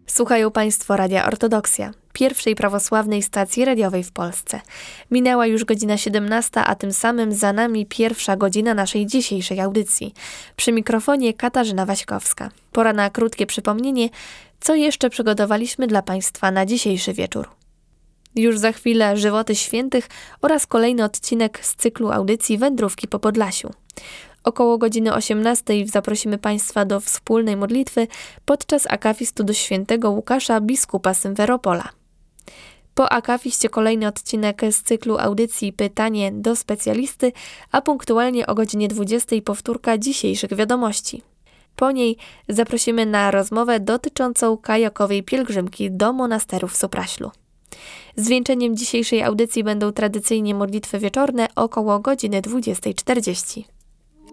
Słuchają Państwo Radia Ortodoksja, pierwszej prawosławnej stacji radiowej w Polsce. Minęła już godzina 17, a tym samym za nami pierwsza godzina naszej dzisiejszej audycji. Przy mikrofonie Katarzyna Waśkowska. Pora na krótkie przypomnienie, co jeszcze przygotowaliśmy dla Państwa na dzisiejszy wieczór. Już za chwilę Żywoty Świętych oraz kolejny odcinek z cyklu audycji Wędrówki po Podlasiu. Około godziny 18 zaprosimy Państwa do wspólnej modlitwy podczas akafistu do świętego Łukasza, biskupa Symferopola. Po akafiście kolejny odcinek z cyklu audycji Pytanie do specjalisty, a punktualnie o godzinie 20 powtórka dzisiejszych wiadomości. Po niej zaprosimy na rozmowę dotyczącą kajakowej pielgrzymki do monasteru w Sopraślu. Zwieńczeniem dzisiejszej audycji będą tradycyjnie modlitwy wieczorne około godziny 20:40.